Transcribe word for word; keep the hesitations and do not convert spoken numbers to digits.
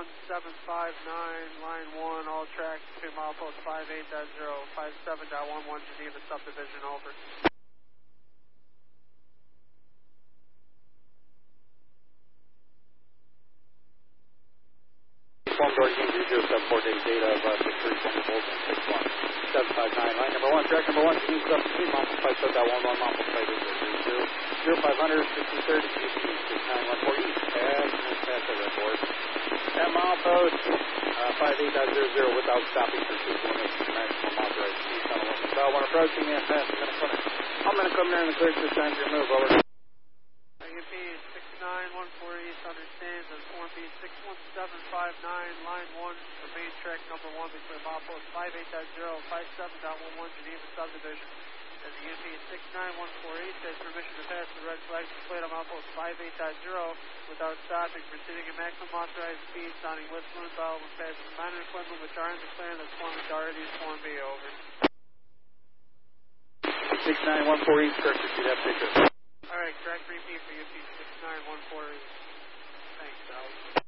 one seven five nine, line one, all tracks to milepost five eight point zero five seven point one one, Geneva subdivision, over. One door Yankee zero seven four data data of uh, six three twenty volts and six one seven five nine. Line number one, track number one, Geneva subdivision, milepost five seven point one one, milepost five eight point zero zero five hundred, sixty thirty, six nine one four east. Pass, pass the red board. At milepost uh, five eight point zero zero without stopping for two limits, maximum authorized speed. Tunnel one south, one approaching and pass the minute corner. I'm going to come there in the clear this time to your move, over. U P six nine one four east understands that Form B six one seven five nine, line one, the main track number one between milepost five eight point zero five seven point one one, Geneva subdivision. As the U P six nine one four east has permission to pass the red flag displayed on milepost five eight point zero without stopping, proceeding at maximum authorized speed, sounding whistle and bell when passing minor equipment which are in the plan that's Form majority is Form B, over. six nine one four east, correct, you have picture. Alright, correct repeat for U P six nine one four east. Thanks, Al.